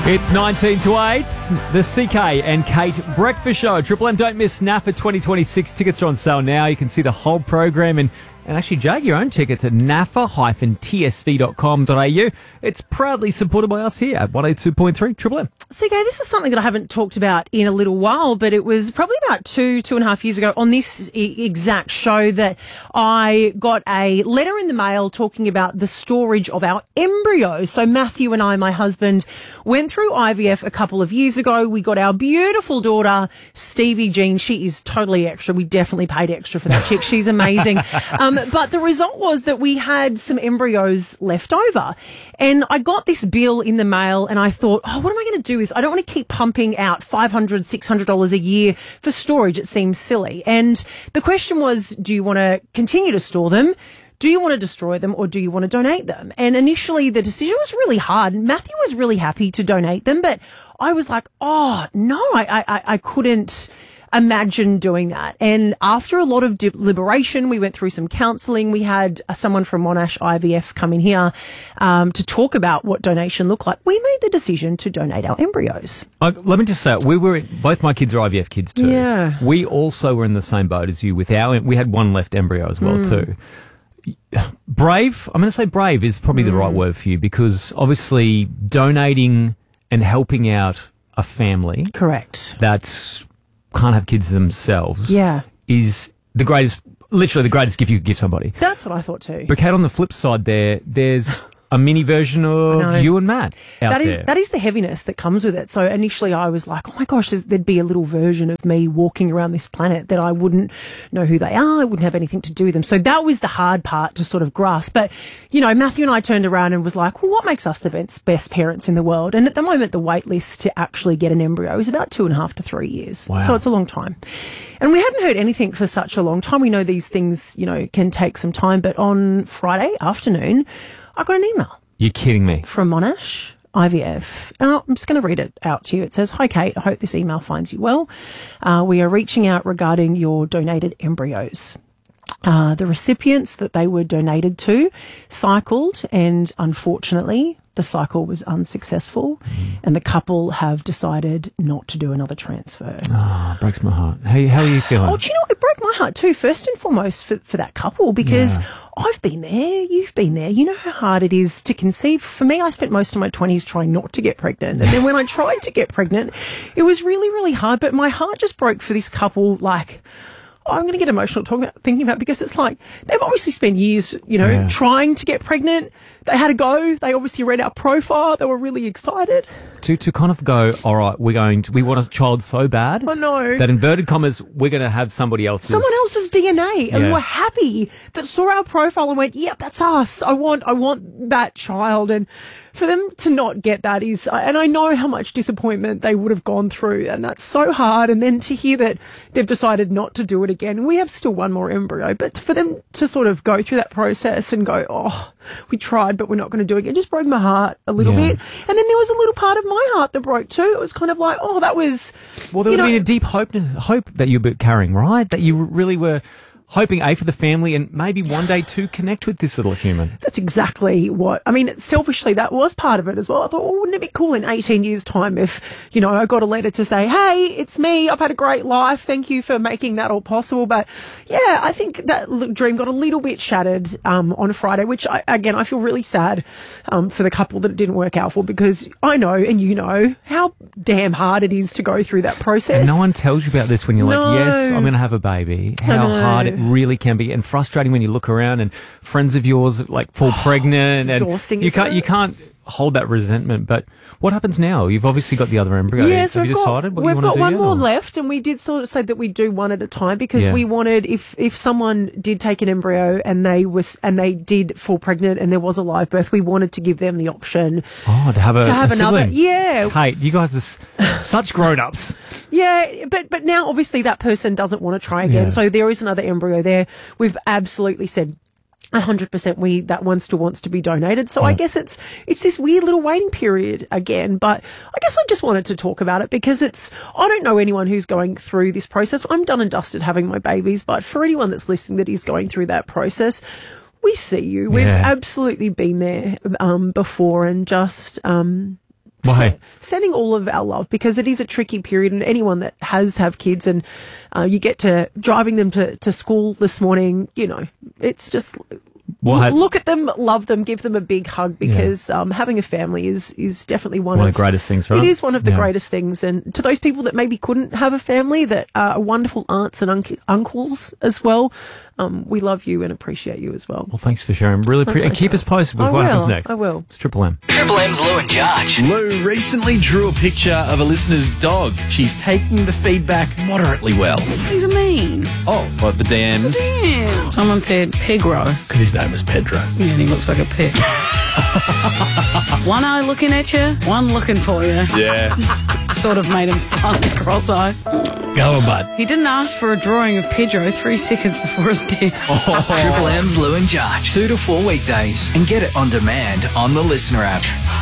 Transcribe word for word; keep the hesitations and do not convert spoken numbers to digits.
It's nineteen to eight, the C K and Kate Breakfast Show. Triple M, don't miss N A F A twenty twenty-six. Tickets are on sale now. You can see the whole program and, and actually jag your own tickets at N A F A dash T S V dot com dot A U. It's proudly supported by us here at one oh two point three Triple M. C K, this is something that I haven't talked about in a little while, but it was probably about two, two and a half years ago on this e- exact show that I got a letter in the mail talking about the storage of our embryos. So Matthew and I, my husband, went through I V F a couple of years ago. We got our beautiful daughter, Stevie Jean. She is totally extra. We definitely paid extra for that chick. She's amazing. um, but the result was that we had some embryos left over. And I got this bill in the mail and I thought, oh, what am I going to do with this? I don't want to keep pumping out five hundred dollars, six hundred dollars a year for storage. It seems silly. And the question was, do you want to continue to store them? Do you want to destroy them or do you want to donate them? And initially the decision was really hard. Matthew was really happy to donate them, but I was like, oh, no, I, I, I couldn't imagine doing that. And after a lot of deliberation, we went through some counselling. We had uh, someone from Monash I V F come in here um, to talk about what donation looked like. We made the decision to donate our embryos. Uh, let me just say, we were both my kids are I V F kids too. Yeah. We also were in the same boat as you with our. We had one left embryo as well mm. too. Brave, I'm going to say brave is probably mm. the right word for you because obviously donating and helping out a family. Correct. That's can't have kids themselves. Yeah. Is the greatest, literally the greatest gift you could give somebody. That's what I thought too. But Kate, on the flip side there, there's a mini version of you and Matt out that is, there. That is the heaviness that comes with it. So initially I was like, oh my gosh, there'd be a little version of me walking around this planet that I wouldn't know who they are. I wouldn't have anything to do with them. So that was the hard part to sort of grasp. But, you know, Matthew and I turned around and was like, well, what makes us the best, best parents in the world? And at the moment, the wait list to actually get an embryo is about two and a half to three years. Wow. So it's a long time. And we hadn't heard anything for such a long time. We know these things, you know, can take some time. But on Friday afternoon, I got an email. You're kidding me. From Monash I V F. And I'm just going to read it out to you. It says, hi, Kate. I hope this email finds you well. Uh, we are reaching out regarding your donated embryos. Uh, the recipients that they were donated to cycled and unfortunately the cycle was unsuccessful mm. and the couple have decided not to do another transfer. Oh, breaks my heart. How, how are you feeling? Oh, do you know what? It broke my heart too, first and foremost for, for that couple because yeah. I've been there, you've been there. You know how hard it is to conceive. For me, I spent most of my twenties trying not to get pregnant. And then when I tried to get pregnant, it was really, really hard. But my heart just broke for this couple, like, I'm going to get emotional talking about, thinking about because it's like they've obviously spent years, you know, yeah. trying to get pregnant. They had a go. They obviously read our profile. They were really excited. To to kind of go, all right, we're going to, we want a child so bad. I know. That inverted commas, we're going to have somebody else's. Someone else's D N A. And yeah. we're happy that saw our profile and went, yep, that's us. I want, I want that child. And for them to not get that is, and I know how much disappointment they would have gone through. And that's so hard. And then to hear that they've decided not to do it again. We have still one more embryo, but for them to sort of go through that process and go, oh, we tried, but we're not going to do it again, just broke my heart a little yeah. bit. And then there was a little part of my heart that broke too. It was kind of like, oh, that was, well, there would have been a deep hope, hope that you were carrying, right? That you really were hoping, A, for the family and maybe one day to connect with this little human. That's exactly what, I mean, selfishly, that was part of it as well. I thought, well, wouldn't it be cool in eighteen years' time if, you know, I got a letter to say, hey, it's me, I've had a great life, thank you for making that all possible. But yeah, I think that dream got a little bit shattered um, on Friday, which, I, again, I feel really sad um, for the couple that it didn't work out for because I know, and you know, how damn hard it is to go through that process. And no one tells you about this when you're no. like, yes, I'm going to have a baby. How hard it really can be, and frustrating when you look around and friends of yours like fall pregnant. It's exhausting, and you can't it? you can't hold that resentment. But what happens now? You've obviously got the other embryo. Yes, have you decided got, what you we've want to got do one yet, more or? left, and we did sort of say that we do one at a time because Yeah. we wanted if if someone did take an embryo and they was and they did fall pregnant and there was a live birth, we wanted to give them the option. Oh, to have a to have a another. sibling. Yeah, Kate, you guys are s- such grown-ups. Yeah, but but now obviously that person doesn't want to try again, Yeah. so there is another embryo there. We've absolutely said one hundred percent we that one still wants to be donated. So Oh. I guess it's it's this weird little waiting period again. But I guess I just wanted to talk about it because it's I don't know anyone who's going through this process. I'm done and dusted having my babies, but for anyone that's listening that is going through that process, we see you. We've Yeah. absolutely been there um, before and just um, Why? So, sending all of our love, because it is a tricky period, and anyone that has have kids and uh, you get to driving them to, to school this morning, you know, it's just... What? L- look at them, love them, give them a big hug, because yeah. um, having a family is is definitely one, one of, of the greatest things, right? It is one of the yeah. greatest things. And to those people that maybe couldn't have a family, that are wonderful aunts and unc- uncles as well, um, we love you and appreciate you as well. Well, thanks for sharing. Really appreciate And keep us posted with I what will, happens next. I will. It's Triple M. Triple M's Lou and Judge. Lou recently drew a picture of a listener's dog. She's taking the feedback moderately well. He's mean. Oh, what, the D Ms? Yeah. Someone said Pegro. Because his name is Pedro. Yeah, and he looks like a pig. One eye looking at you, one looking for you. Yeah. Sort of made him slightly cross-eyed. Go on, bud. He didn't ask for a drawing of Pedro three seconds before his death. Triple M's Lou and Judge. Two to four weekdays. And get it on demand on the Listener app.